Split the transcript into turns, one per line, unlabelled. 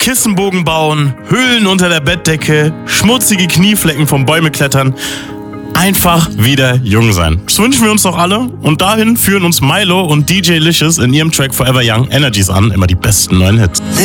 Kissenbogen bauen, Höhlen unter der Bettdecke, schmutzige Knieflecken vom Bäume klettern. Einfach wieder jung sein. Das wünschen wir uns doch alle. Und dahin führen uns Milo und DJ Licious in ihrem Track Forever Young Energies an. Immer die besten neuen Hits.